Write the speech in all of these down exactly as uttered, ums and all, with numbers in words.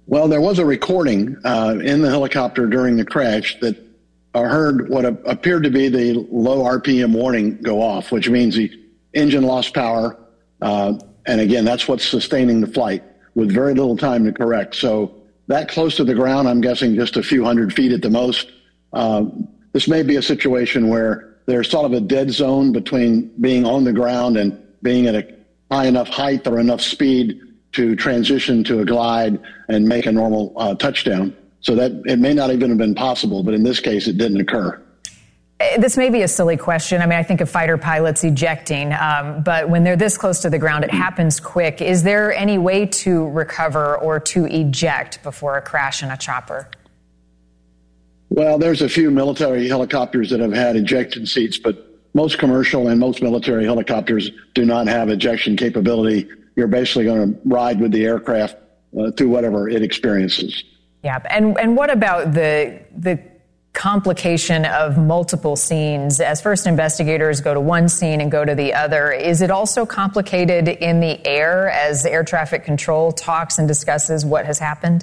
Well, there was a recording uh, in the helicopter during the crash that uh, heard what a- appeared to be the low R P M warning go off, which means the engine lost power. Uh, and again, that's what's sustaining the flight with very little time to correct. So that close to the ground, I'm guessing just a few hundred feet at the most. Uh, this may be a situation where there's sort of a dead zone between being on the ground and being at a high enough height or enough speed to transition to a glide and make a normal uh, touchdown. So that it may not even have been possible, but in this case, it didn't occur. This may be a silly question. I mean, I think of fighter pilots ejecting, um, but when they're this close to the ground, it happens quick. Is there any way to recover or to eject before a crash in a chopper? Well, there's a few military helicopters that have had ejection seats, but most commercial and most military helicopters do not have ejection capability. You're basically going to ride with the aircraft uh, through whatever it experiences. Yeah, and and what about the the complication of multiple scenes? As first investigators go to one scene and go to the other, is it also complicated in the air as air traffic control talks and discusses what has happened?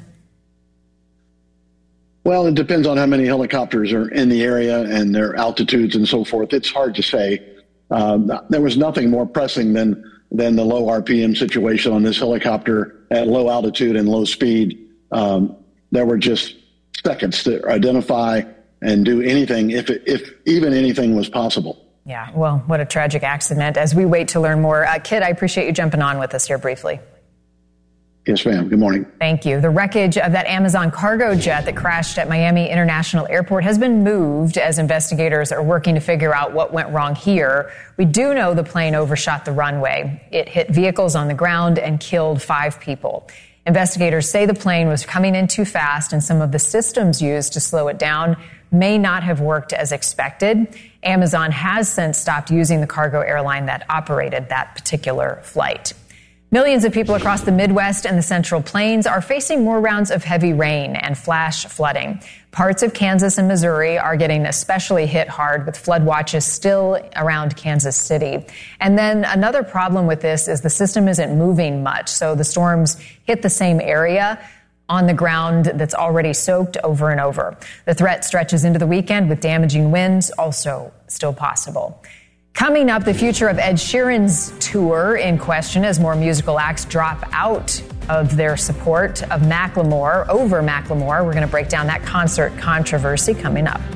Well, it depends on how many helicopters are in the area and their altitudes and so forth. It's hard to say. Um, there was nothing more pressing than than the low R P M situation on this helicopter at low altitude and low speed. Um, there were just seconds to identify and do anything, if if even anything was possible. Yeah, well, what a tragic accident. As we wait to learn more, uh, Kit, I appreciate you jumping on with us here briefly. Yes, ma'am. Good morning. Thank you. The wreckage of that Amazon cargo jet that crashed at Miami International Airport has been moved as investigators are working to figure out what went wrong here. We do know the plane overshot the runway. It hit vehicles on the ground and killed five people. Investigators say the plane was coming in too fast and some of the systems used to slow it down may not have worked as expected. Amazon has since stopped using the cargo airline that operated that particular flight. Millions of people across the Midwest and the Central Plains are facing more rounds of heavy rain and flash flooding. Parts of Kansas and Missouri are getting especially hit hard with flood watches still around Kansas City. And then another problem with this is the system isn't moving much. So the storms hit the same area on the ground that's already soaked over and over. The threat stretches into the weekend with damaging winds also still possible. Coming up, the future of Ed Sheeran's tour in question as more musical acts drop out of their support of Macklemore over Macklemore. We're going to break down that concert controversy coming up.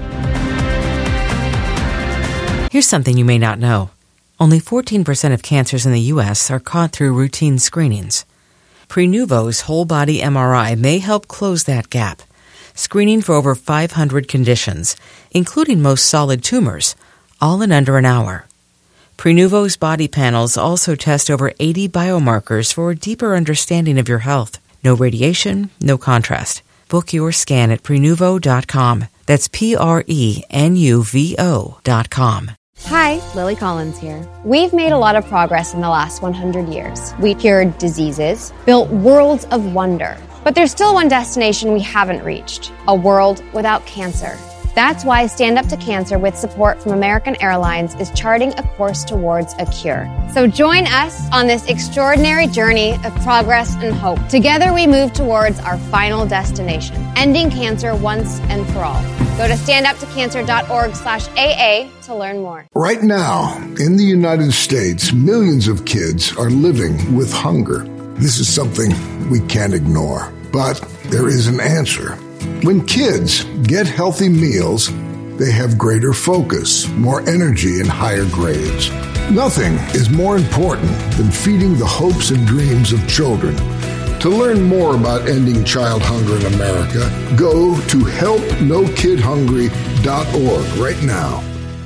Here's something you may not know. Only fourteen percent of cancers in the U S are caught through routine screenings. Prenuvo's whole-body M R I may help close that gap, screening for over five hundred conditions, including most solid tumors, all in under an hour. Prenuvo's body panels also test over eighty biomarkers for a deeper understanding of your health. No radiation, no contrast. Book your scan at Prenuvo dot com. That's P R E N U V O dot com. Hi, Lily Collins here. We've made a lot of progress in the last one hundred years. We cured diseases, built worlds of wonder. But there's still one destination we haven't reached, a world without cancer. That's why Stand Up to Cancer, with support from American Airlines, is charting a course towards a cure. So join us on this extraordinary journey of progress and hope. Together we move towards our final destination, ending cancer once and for all. Go to stand up to cancer dot org slash A A to learn more. Right now, in the United States, millions of kids are living with hunger. This is something we can't ignore, but there is an answer. When kids get healthy meals, they have greater focus, more energy, and higher grades. Nothing is more important than feeding the hopes and dreams of children. To learn more about ending child hunger in America, go to help no kid hungry dot org right now.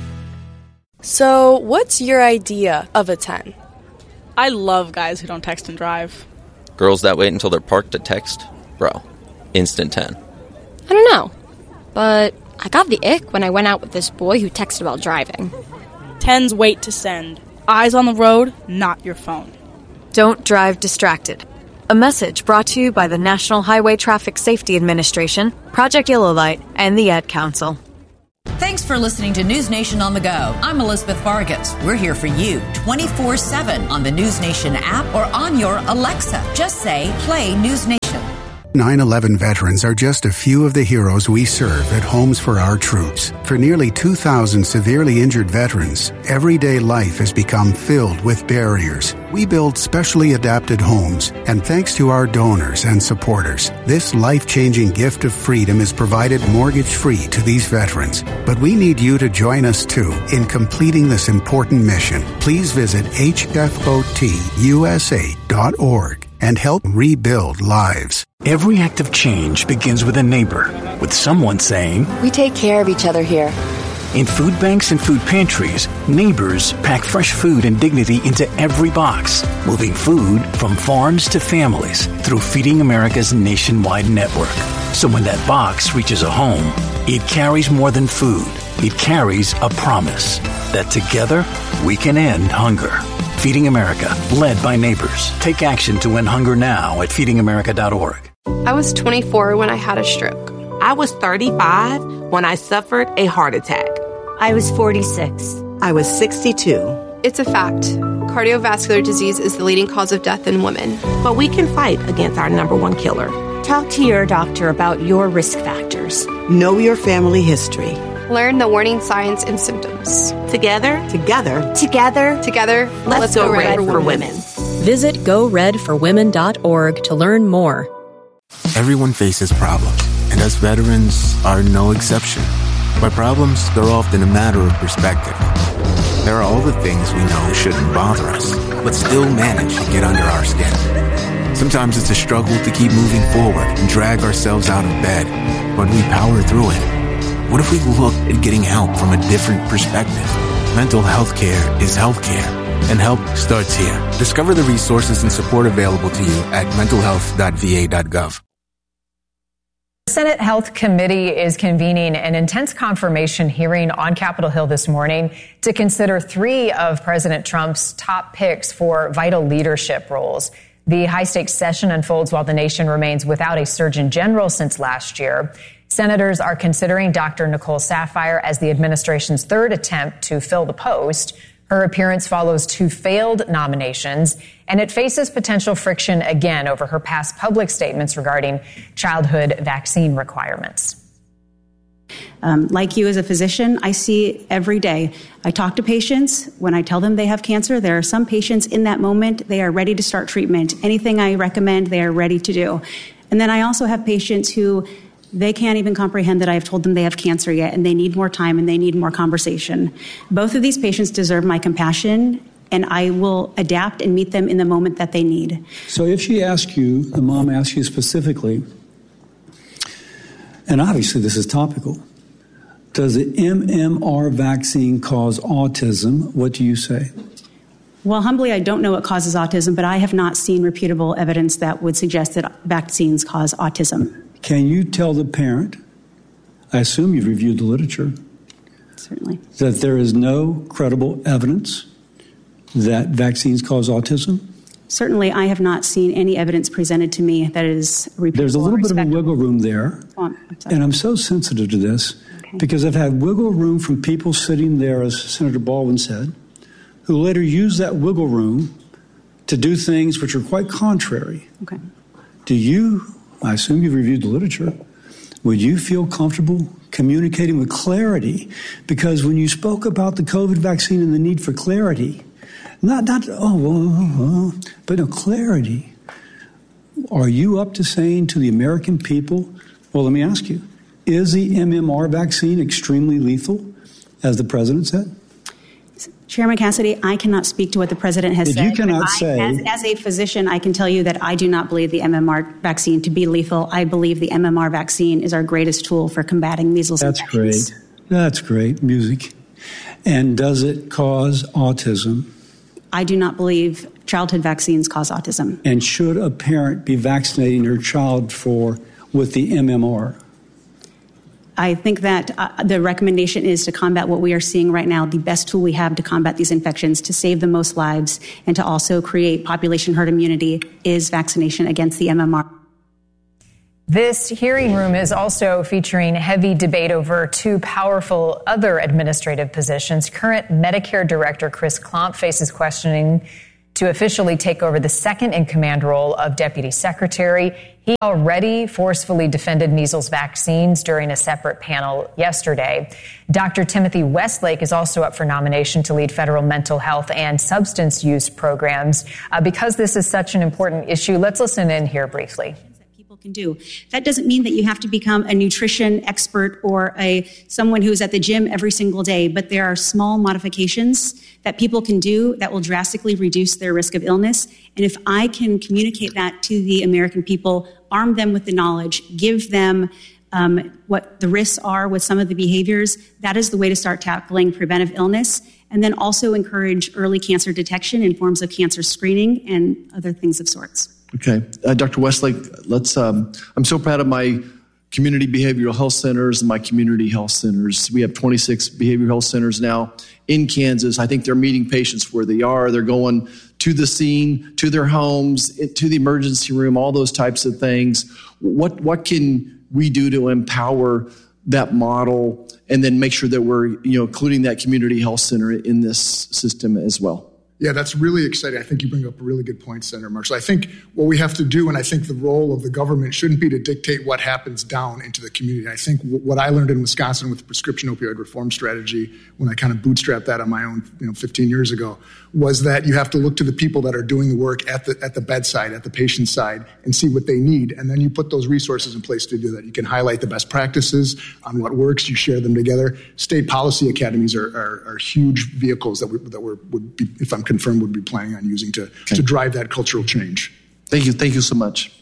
So, what's your idea of a ten? I love guys who don't text and drive. Girls that wait until they're parked to text? Bro, instant ten. I don't know, but I got the ick when I went out with this boy who texted while driving. Tens wait to send. Eyes on the road, not your phone. Don't drive distracted. A message brought to you by the National Highway Traffic Safety Administration, Project Yellow Light, and the Ad Council. Thanks for listening to News Nation on the Go. I'm Elizabeth Vargas. We're here for you twenty-four seven on the News Nation app or on your Alexa. Just say, play News Nation. nine eleven veterans are just a few of the heroes we serve at Homes for Our Troops. For nearly two thousand severely injured veterans, everyday life has become filled with barriers. We build specially adapted homes, and thanks to our donors and supporters, this life-changing gift of freedom is provided mortgage-free to these veterans. But we need you to join us, too, in completing this important mission. Please visit H F O T U S A dot org and help rebuild lives. Every act of change begins with a neighbor, with someone saying, "We take care of each other here." In food banks and food pantries, neighbors pack fresh food and dignity into every box, moving food from farms to families through Feeding America's nationwide network. So when that box reaches a home, it carries more than food. It carries a promise that together we can end hunger. Feeding America, led by neighbors. Take action to end hunger now at feeding america dot org. I was twenty-four when I had a stroke. I was thirty-five when I suffered a heart attack. I was forty-six. I was sixty-two. It's a fact. Cardiovascular disease is the leading cause of death in women. But we can fight against our number one killer. Talk to your doctor about your risk factors. Know your family history. Learn the warning signs and symptoms. Together, together, together, together, let's, let's go, go red, red for, for women. women. Visit go red for women dot org to learn more. Everyone faces problems, and us veterans are no exception. But problems are often a matter of perspective. There are all the things we know shouldn't bother us, but still manage to get under our skin. Sometimes it's a struggle to keep moving forward and drag ourselves out of bed, but we power through it. What if we looked at getting help from a different perspective? Mental health care is health care, and help starts here. Discover the resources and support available to you at mental health dot v a dot gov. The Senate Health Committee is convening an intense confirmation hearing on Capitol Hill this morning to consider three of President Trump's top picks for vital leadership roles. The high-stakes session unfolds while the nation remains without a Surgeon General since last year. Senators are considering Doctor Nicole Saphier as the administration's third attempt to fill the post. Her appearance follows two failed nominations, and it faces potential friction again over her past public statements regarding childhood vaccine requirements. Um, like you as a physician, I see every day. I talk to patients. When I tell them they have cancer, there are some patients in that moment, they are ready to start treatment. Anything I recommend, they are ready to do. And then I also have patients who they can't even comprehend that I have told them they have cancer yet, and they need more time and they need more conversation. Both of these patients deserve my compassion, and I will adapt and meet them in the moment that they need. So if she asks you, the mom asks you specifically, and obviously this is topical, does the M M R vaccine cause autism? What do you say? Well, humbly, I don't know what causes autism, but I have not seen reputable evidence that would suggest that vaccines cause autism. Can you tell the parent, I assume you've reviewed the literature, certainly, that there is no credible evidence that vaccines cause autism? Certainly, I have not seen any evidence presented to me that is reputable. There's a little bit of a wiggle room there, oh, I'm and I'm so sensitive to this okay. because I've had wiggle room from people sitting there, as Senator Baldwin said, who later use that wiggle room to do things which are quite contrary. Okay. Do you, I assume you've reviewed the literature, would you feel comfortable communicating with clarity? Because when you spoke about the COVID vaccine and the need for clarity, not, not oh, oh, oh, but no, clarity, are you up to saying to the American people, well, let me ask you, is the M M R vaccine extremely lethal, as the president said? Chairman Cassidy, I cannot speak to what the president has if said. You cannot I, say. As, as a physician, I can tell you that I do not believe the M M R vaccine to be lethal. I believe the M M R vaccine is our greatest tool for combating measles That's infections. great. That's great music. And does it cause autism? I do not believe childhood vaccines cause autism. And should a parent be vaccinating her child for with the M M R? I think that uh, the recommendation is to combat what we are seeing right now, the best tool we have to combat these infections, to save the most lives, and to also create population herd immunity is vaccination against the M M R. This hearing room is also featuring heavy debate over two powerful other administrative positions. Current Medicare Director Chris Klomp faces questioning to officially take over the second-in-command role of Deputy Secretary. He already forcefully defended measles vaccines during a separate panel yesterday. Doctor Timothy Westlake is also up for nomination to lead federal mental health and substance use programs. Uh, because this is such an important issue, let's listen in here briefly. Can do. That doesn't mean that you have to become a nutrition expert or a someone who's at the gym every single day, but there are small modifications that people can do that will drastically reduce their risk of illness. And if I can communicate that to the American people, arm them with the knowledge, give them um, what the risks are with some of the behaviors, that is the way to start tackling preventive illness. And then also encourage early cancer detection in forms of cancer screening and other things of sorts. Okay. Uh, Doctor Westlake, let's, um, I'm so proud of my community behavioral health centers and my community health centers. We have twenty-six behavioral health centers now in Kansas. I think they're meeting patients where they are. They're going to the scene, to their homes, to the emergency room, all those types of things. What, what can we do to empower that model and then make sure that we're, you know, including that community health center in this system as well? Yeah, that's really exciting. I think you bring up a really good point, Senator Marshall. I think what we have to do, and I think the role of the government shouldn't be to dictate what happens down into the community. I think w- what I learned in Wisconsin with the prescription opioid reform strategy, when I kind of bootstrapped that on my own, you know, fifteen years ago, was that you have to look to the people that are doing the work at the at the bedside, at the patient side, and see what they need. And then you put those resources in place to do that. You can highlight the best practices on what works. You share them together. State policy academies are, are, are huge vehicles that, we, that we're, would be, if I'm confirmed, would be planning on using to, okay. to drive that cultural change. Thank you. Thank you so much.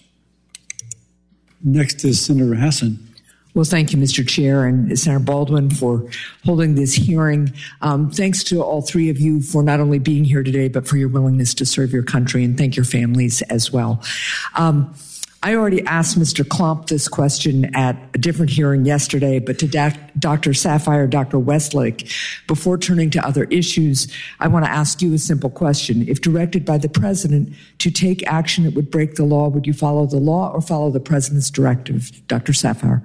Next is Senator Hassan. Well, thank you, Mister Chair, and Senator Baldwin for holding this hearing. Um, thanks to all three of you for not only being here today, but for your willingness to serve your country, and thank your families as well. Um, I already asked Mister Klomp this question at a different hearing yesterday, but to Doctor Saphier, Doctor Westlake, before turning to other issues, I want to ask you a simple question. If directed by the President to take action that would break the law, would you follow the law or follow the President's directive? Doctor Saphier.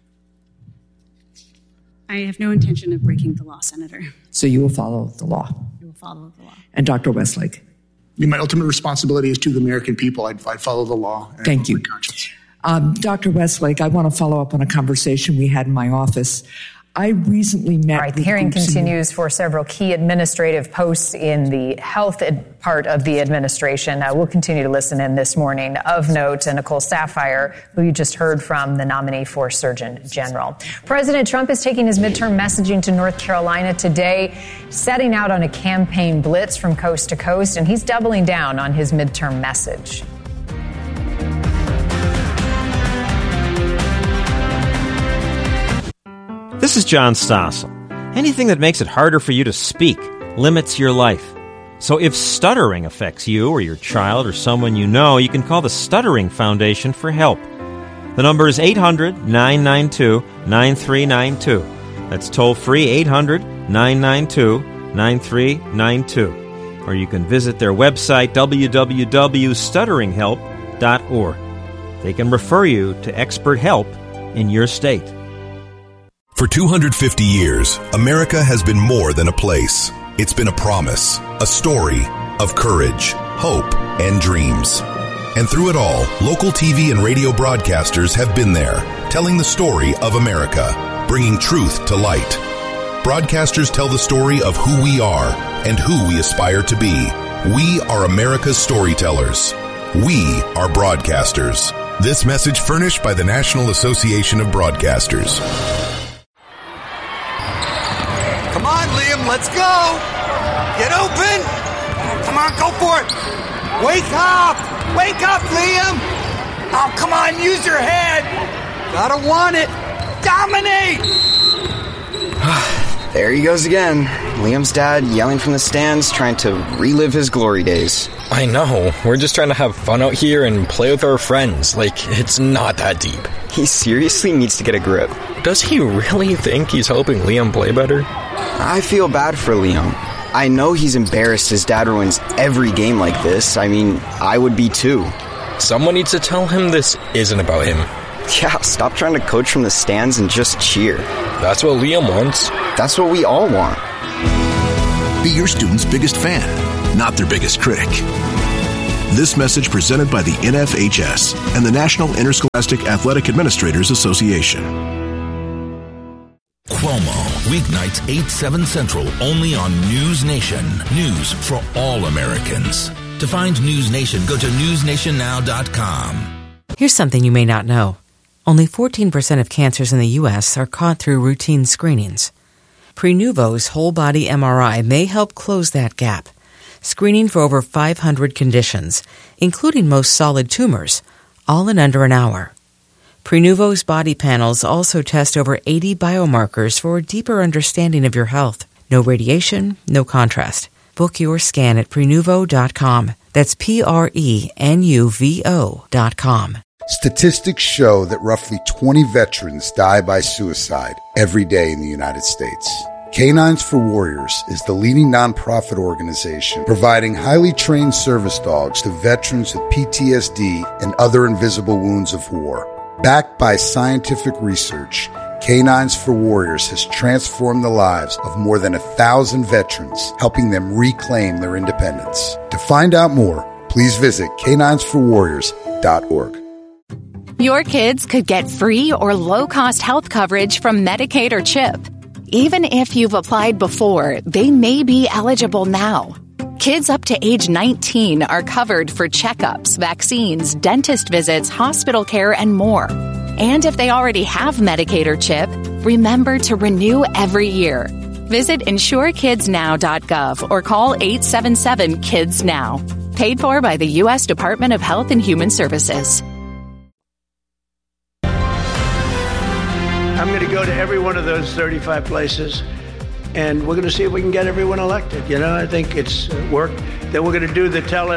I have no intention of breaking the law, Senator. So you will follow the law? You will follow the law. And Doctor Westlake? My ultimate responsibility is to the American people. I'd, I'd follow the law. Thank you. Um, Doctor Westlake, I want to follow up on a conversation we had in my office. I recently met. All right, the hearing continues for several key administrative posts in the health ed- part of the administration. Uh, we'll continue to listen in this morning. Of note, Nicole Saphier, who you just heard from, the nominee for Surgeon General. President Trump is taking his midterm messaging to North Carolina today, setting out on a campaign blitz from coast to coast, and he's doubling down on his midterm message. This is John Stossel. Anything that makes it harder for you to speak limits your life. So if stuttering affects you or your child or someone you know, you can call the Stuttering Foundation for help. The number is eight hundred, nine nine two, nine three nine two. That's toll-free eight hundred, nine nine two, nine three nine two. Or you can visit their website, w w w dot stuttering help dot org. They can refer you to expert help in your state. For two hundred fifty years, America has been more than a place. It's been a promise, a story of courage, hope, and dreams. And through it all, local T V and radio broadcasters have been there, telling the story of America, bringing truth to light. Broadcasters tell the story of who we are and who we aspire to be. We are America's storytellers. We are broadcasters. This message furnished by the National Association of Broadcasters. Come on, Liam, let's go! Get open! Come on, go for it! Wake up! Wake up, Liam! Oh, come on, use your head! Gotta want it! Dominate! There he goes again. Liam's dad yelling from the stands, trying to relive his glory days. I know. We're just trying to have fun out here and play with our friends. Like, it's not that deep. He seriously needs to get a grip. Does he really think he's helping Liam play better? I feel bad for Liam. I know he's embarrassed his dad ruins every game like this. I mean, I would be too. Someone needs to tell him this isn't about him. Yeah, stop trying to coach from the stands and just cheer. That's what Liam wants. That's what we all want. Be your student's biggest fan, not their biggest critic. This message presented by the N F H S and the National Interscholastic Athletic Administrators Association. Cuomo, weeknights eight, seven Central, only on News Nation. News for all Americans. To find News Nation, go to news nation now dot com. Here's something you may not know. Only fourteen percent of cancers in the U S are caught through routine screenings. Prenuvo's whole-body M R I may help close that gap, screening for over five hundred conditions, including most solid tumors, all in under an hour. Prenuvo's body panels also test over eighty biomarkers for a deeper understanding of your health. No radiation, no contrast. Book your scan at prenuvo dot com. That's P R E N U V O dot com. Statistics show that roughly twenty veterans die by suicide every day in the United States. Canines for Warriors is the leading nonprofit organization providing highly trained service dogs to veterans with P T S D and other invisible wounds of war. Backed by scientific research, Canines for Warriors has transformed the lives of more than a thousand veterans, helping them reclaim their independence. To find out more, please visit canines for warriors dot org. Your kids could get free or low-cost health coverage from Medicaid or CHIP. Even if you've applied before, they may be eligible now. Kids up to age nineteen are covered for checkups, vaccines, dentist visits, hospital care, and more. And if they already have Medicaid or CHIP, remember to renew every year. Visit insure kids now dot gov or call eight seven seven, kids now. Paid for by the U S Department of Health and Human Services. I'm going to go to every one of those thirty-five places, and we're going to see if we can get everyone elected. You know, I think it's work. Then we're going to do the tele...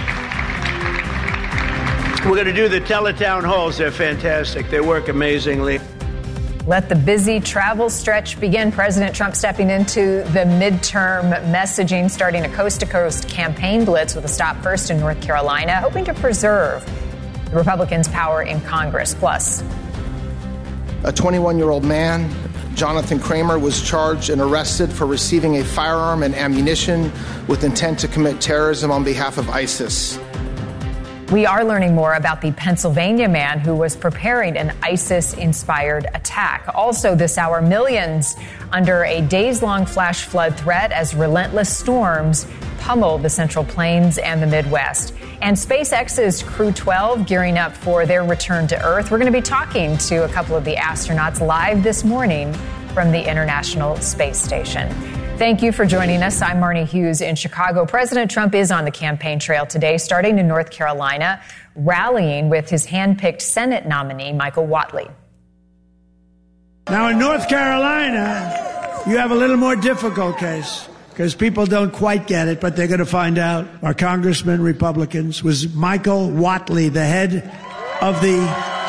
We're going to do the teletown halls. They're fantastic. They work amazingly. Let the busy travel stretch begin. President Trump stepping into the midterm messaging, starting a coast-to-coast campaign blitz with a stop first in North Carolina, hoping to preserve the Republicans' power in Congress. Plus, a twenty-one-year-old man, Jonathan Kramer, was charged and arrested for receiving a firearm and ammunition with intent to commit terrorism on behalf of ISIS. We are learning more about the Pennsylvania man who was preparing an ISIS-inspired attack. Also this hour, millions under a days-long flash flood threat as relentless storms pummel the Central Plains and the Midwest. And SpaceX's Crew twelve gearing up for their return to Earth. We're going to be talking to a couple of the astronauts live this morning from the International Space Station. Thank you for joining us. I'm Marnie Hughes in Chicago. President Trump is on the campaign trail today, starting in North Carolina, rallying with his hand-picked Senate nominee, Michael Whatley. Now, in North Carolina, you have a little more difficult case because people don't quite get it, but they're going to find out. Our congressman, Republicans, was Michael Whatley, the head of the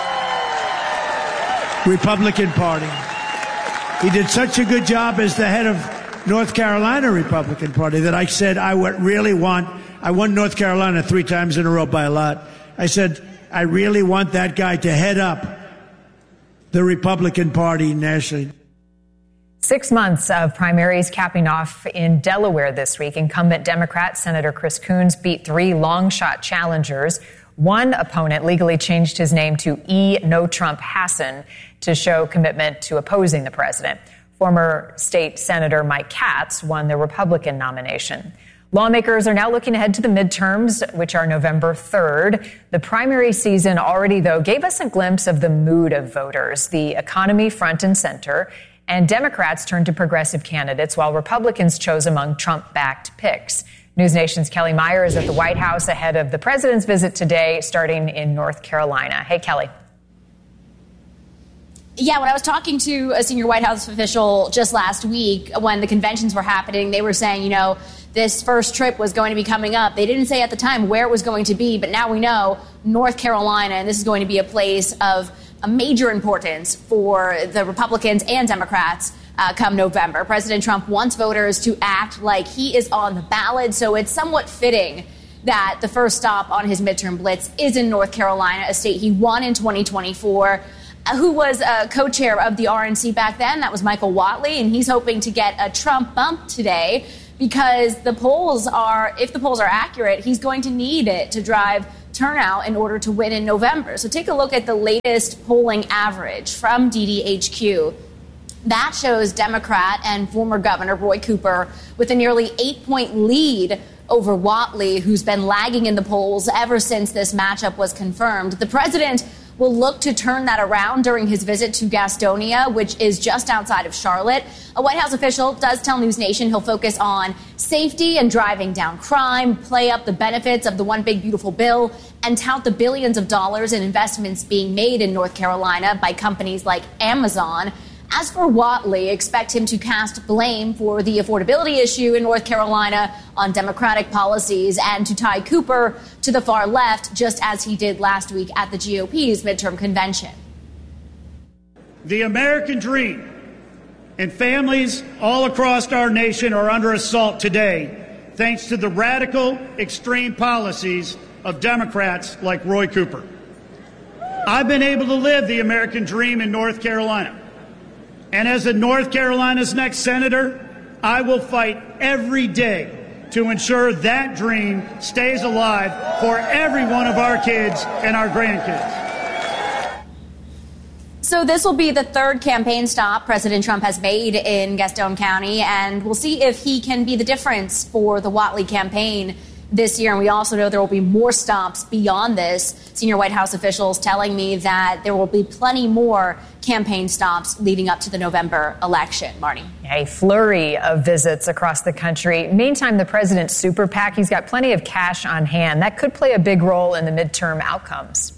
Republican Party. He did such a good job as the head of North Carolina Republican Party that I said I would really want, I won North Carolina three times in a row by a lot. I said, I really want that guy to head up the Republican Party nationally. Six months of primaries capping off in Delaware this week. Incumbent Democrat Senator Chris Coons beat three long-shot challengers. One opponent legally changed his name to E. No Trump Hassan to show commitment to opposing the president. Former state Senator Mike Katz won the Republican nomination. Lawmakers are now looking ahead to the midterms, which are November third. The primary season already, though, gave us a glimpse of the mood of voters, the economy front and center, and Democrats turned to progressive candidates while Republicans chose among Trump-backed picks. News Nation's Kelly Meyer is at the White House ahead of the president's visit today, starting in North Carolina. Hey, Kelly. Yeah, when I was talking to a senior White House official just last week when the conventions were happening, they were saying, you know, this first trip was going to be coming up. They didn't say at the time where it was going to be, but now we know North Carolina, and this is going to be a place of a major importance for the Republicans and Democrats uh, come November. President Trump wants voters to act like he is on the ballot, so it's somewhat fitting that the first stop on his midterm blitz is in North Carolina, a state he won in twenty twenty-four. Who was a co-chair of the R N C back then. That was Michael Whatley, and he's hoping to get a Trump bump today because the polls are, if the polls are accurate, he's going to need it to drive turnout in order to win in November. So take a look at the latest polling average from D D H Q. That shows Democrat and former Governor Roy Cooper with a nearly eight-point lead over Whatley, who's been lagging in the polls ever since this matchup was confirmed. The president will look to turn that around during his visit to Gastonia, which is just outside of Charlotte. A White House official does tell News Nation he'll focus on safety and driving down crime, play up the benefits of the One Big Beautiful Bill, and tout the billions of dollars in investments being made in North Carolina by companies like Amazon. As for Whatley, expect him to cast blame for the affordability issue in North Carolina on Democratic policies and to tie Cooper to the far left, just as he did last week at the G O P's midterm convention. The American dream and families all across our nation are under assault today, thanks to the radical, extreme policies of Democrats like Roy Cooper. I've been able to live the American dream in North Carolina. And as a North Carolina's next senator, I will fight every day to ensure that dream stays alive for every one of our kids and our grandkids. So this will be the third campaign stop President Trump has made in Gaston County, and we'll see if he can be the difference for the Whatley campaign this year. And we also know there will be more stops beyond this. Senior White House officials telling me that there will be plenty more campaign stops leading up to the November election. Marnie. A flurry of visits across the country. Meantime, the president's super PAC, he's got plenty of cash on hand. That could play a big role in the midterm outcomes.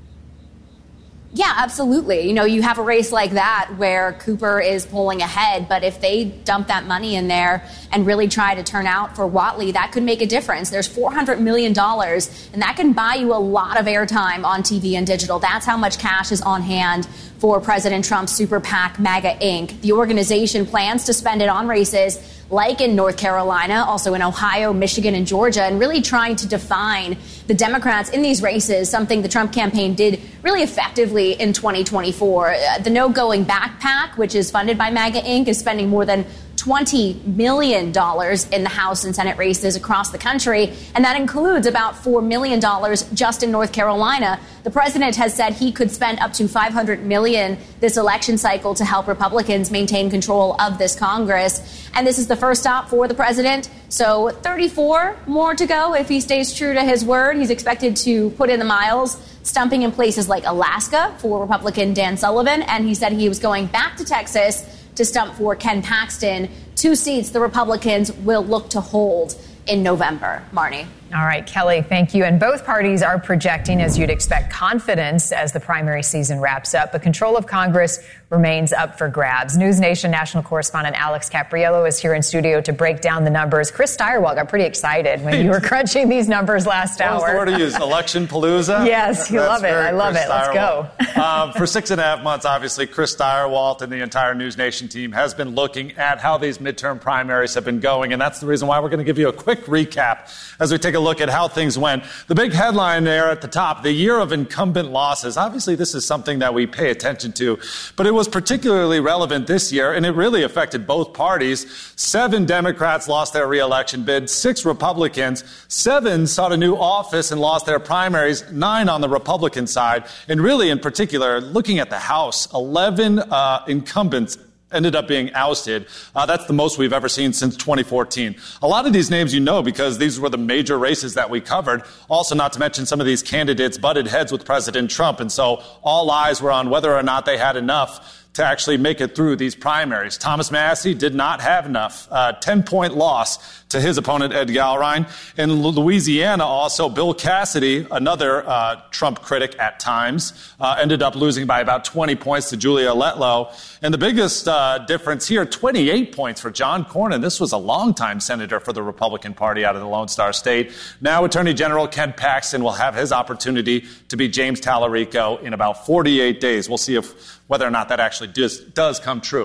Yeah, absolutely. You know, you have a race like that where Cooper is pulling ahead, but if they dump that money in there and really try to turn out for Whatley, that could make a difference. There's four hundred million dollars, and that can buy you a lot of airtime on T V and digital. That's how much cash is on hand for President Trump's super PAC, MAGA Incorporated. The organization plans to spend it on races like in North Carolina, also in Ohio, Michigan, and Georgia, and really trying to define the Democrats in these races, something the Trump campaign did really effectively in twenty twenty-four. Uh, the No Going Back PAC, which is funded by MAGA Incorporated, is spending more than twenty million dollars in the House and Senate races across the country, and that includes about four million dollars just in North Carolina. The president has said he could spend up to five hundred million dollars this election cycle to help Republicans maintain control of this Congress. And this is the first stop for the president. So thirty-four more to go if he stays true to his word. He's expected to put in the miles, stumping in places like Alaska for Republican Dan Sullivan. And he said he was going back to Texas to stump for Ken Paxton, two seats the Republicans will look to hold in November. Marnie. All right, Kelly, thank you. And both parties are projecting, as you'd expect, confidence as the primary season wraps up. But control of Congress remains up for grabs. News Nation national correspondent Alex Capriello is here in studio to break down the numbers. Chris Steyerwalt got pretty excited when you were crunching these numbers last what hour. What was the word to use? Election palooza? Yes, you love it. I love Chris it. Let's go. um, for six and a half months, obviously, Chris Steyerwalt and the entire News Nation team has been looking at how these midterm primaries have been going. And that's the reason why we're going to give you a quick recap as we take a look at how things went. The big headline there at the top, the year of incumbent losses. Obviously, this is something that we pay attention to, but it was particularly relevant this year, and it really affected both parties. Seven Democrats lost their reelection bid, six Republicans, seven sought a new office and lost their primaries, nine on the Republican side. And really, in particular, looking at the House, eleven uh, incumbents ended up being ousted. Uh, that's the most we've ever seen since twenty fourteen. A lot of these names you know because these were the major races that we covered. Also, not to mention some of these candidates butted heads with President Trump, and so all eyes were on whether or not they had enough to actually make it through these primaries. Thomas Massie did not have enough. Uh, ten-point loss to his opponent, Ed Gallrein. In Louisiana, also, Bill Cassidy, another uh, Trump critic at times, uh, ended up losing by about twenty points to Julia Letlow. And the biggest uh, difference here, twenty-eight points for John Cornyn. This was a longtime senator for the Republican Party out of the Lone Star State. Now Attorney General Ken Paxton will have his opportunity to beat James Tallarico in about forty-eight days. We'll see if whether or not that actually does, does come true.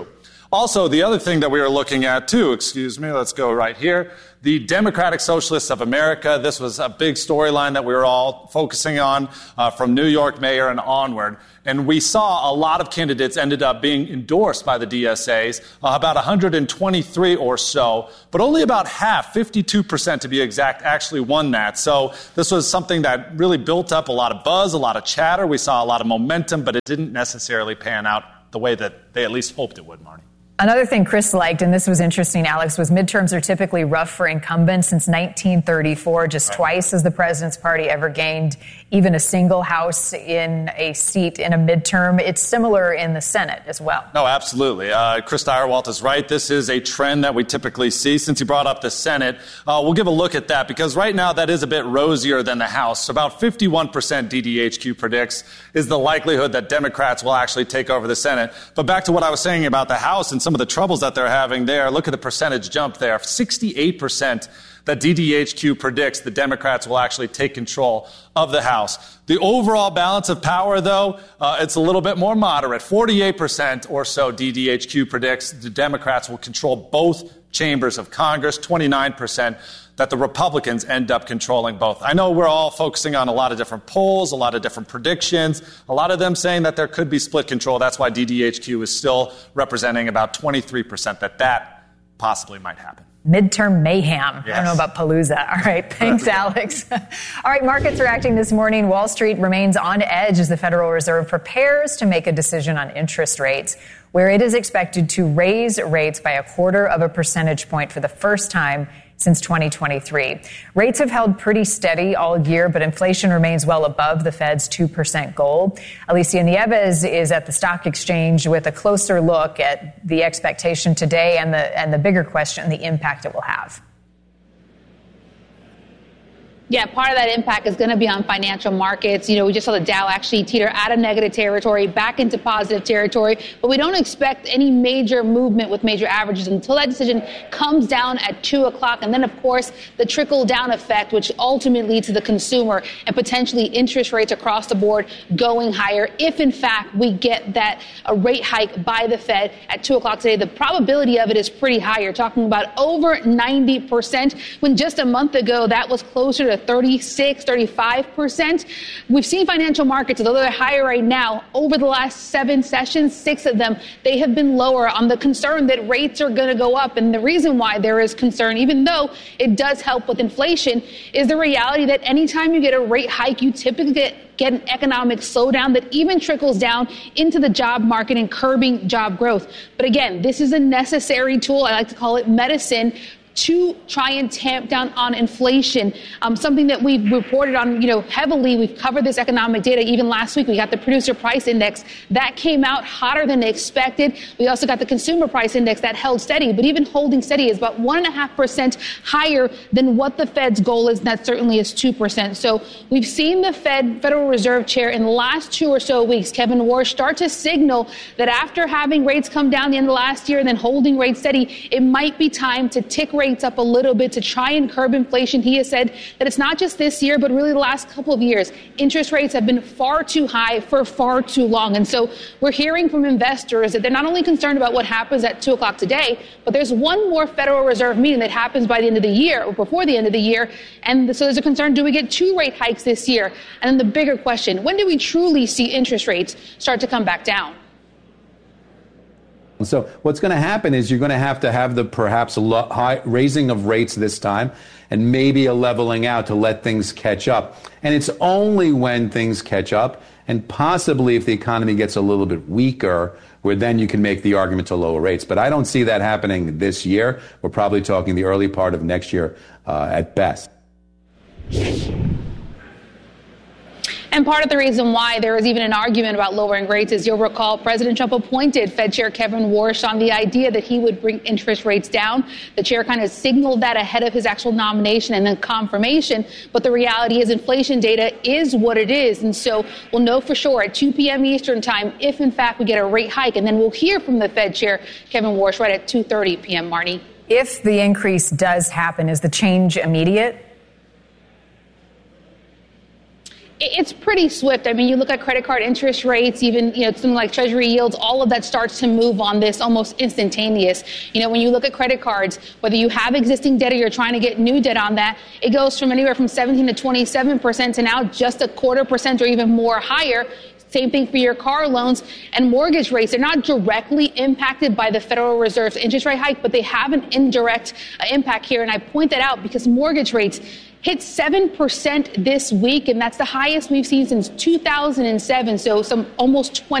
Also, the other thing that we were looking at, too, excuse me, let's go right here. The Democratic Socialists of America. This was a big storyline that we were all focusing on uh, from New York mayor and onward. And we saw a lot of candidates ended up being endorsed by the D S As, uh, about one hundred twenty-three or so, but only about half, fifty-two percent to be exact, actually won that. So this was something that really built up a lot of buzz, a lot of chatter. We saw a lot of momentum, but it didn't necessarily pan out the way that they at least hoped it would, Marnie. Another thing Chris liked, and this was interesting, Alex, was midterms are typically rough for incumbents. Since nineteen thirty-four, just right. twice has the president's party ever gained even a single house in a seat in a midterm. It's similar in the Senate as well. No, absolutely. Uh, Chris Stirewalt is right. This is a trend that we typically see. Since he brought up the Senate, uh, we'll give a look at that because right now that is a bit rosier than the House. So about fifty-one percent D D H Q predicts is the likelihood that Democrats will actually take over the Senate. But back to what I was saying about the House and some of the troubles that they're having there, look at the percentage jump there. sixty-eight percent that D D H Q predicts the Democrats will actually take control of the House. The overall balance of power, though, uh, it's a little bit more moderate. forty-eight percent or so D D H Q predicts the Democrats will control both chambers of Congress. twenty-nine percent that the Republicans end up controlling both. I know we're all focusing on a lot of different polls, a lot of different predictions, a lot of them saying that there could be split control. That's why D D H Q is still representing about twenty-three percent that that possibly might happen. Midterm mayhem. Yes. I don't know about Palooza. All right. Thanks, Alex. All right. Markets reacting this morning. Wall Street remains on edge as the Federal Reserve prepares to make a decision on interest rates, where it is expected to raise rates by a quarter of a percentage point for the first time since twenty twenty-three. Rates have held pretty steady all year, but inflation remains well above the Fed's two percent goal. Alicia Nieves is at the stock exchange with a closer look at the expectation today and the and the bigger question, the impact it will have. Yeah, part of that impact is going to be on financial markets. You know, we just saw the Dow actually teeter out of negative territory, back into positive territory, but we don't expect any major movement with major averages until that decision comes down at two o'clock. And then, of course, the trickle down effect, which ultimately leads to the consumer and potentially interest rates across the board going higher. If, in fact, we get that a rate hike by the Fed at two o'clock today, the probability of it is pretty high. You're talking about over ninety percent, when just a month ago that was closer to thirty-six, thirty-five percent. We've seen financial markets, although they're higher right now, over the last seven sessions, six of them, they have been lower on the concern that rates are going to go up. And the reason why there is concern, even though it does help with inflation, is the reality that anytime you get a rate hike, you typically get get an economic slowdown that even trickles down into the job market and curbing job growth. But again, this is a necessary tool. I like to call it medicine to try and tamp down on inflation, um, something that we've reported on, you know, heavily. We've covered this economic data. Even last week, we got the producer price index that came out hotter than expected. We also got the consumer price index that held steady, but even holding steady is about one and a half percent higher than what the Fed's goal is. And that certainly is two percent. So we've seen the Fed, Federal Reserve Chair, in the last two or so weeks, Kevin Warsh, start to signal that after having rates come down the end of last year and then holding rates steady, it might be time to tick rates up a little bit to try and curb inflation. He has said that it's not just this year, but really the last couple of years. Interest rates have been far too high for far too long. And so we're hearing from investors that they're not only concerned about what happens at two o'clock today, but there's one more Federal Reserve meeting that happens by the end of the year or before the end of the year. And so there's a concern, do we get two rate hikes this year? And then the bigger question, when do we truly see interest rates start to come back down? So what's going to happen is you're going to have to have the perhaps a lo- high raising of rates this time and maybe a leveling out to let things catch up. And it's only when things catch up and possibly if the economy gets a little bit weaker where then you can make the argument to lower rates. But I don't see that happening this year. We're probably talking the early part of next year uh, at best. And part of the reason why there was even an argument about lowering rates is, you'll recall, President Trump appointed Fed Chair Kevin Warsh on the idea that he would bring interest rates down. The chair kind of signaled that ahead of his actual nomination and then confirmation. But the reality is inflation data is what it is. And so we'll know for sure at two p.m. Eastern time if, in fact, we get a rate hike. And then we'll hear from the Fed Chair Kevin Warsh right at two thirty p.m., Marnie. If the increase does happen, is the change immediate? It's pretty swift. I mean, you look at credit card interest rates, even, you know, something like treasury yields, all of that starts to move on this almost instantaneous. You know, when you look at credit cards, whether you have existing debt or you're trying to get new debt on that, it goes from anywhere from seventeen to twenty-seven percent to now just a quarter percent or even more higher. Same thing for your car loans and mortgage rates. They're not directly impacted by the Federal Reserve's interest rate hike, but they have an indirect uh, impact here. And I point that out because mortgage rates hit seven percent this week, and that's the highest we've seen since two thousand seven, so some almost twenty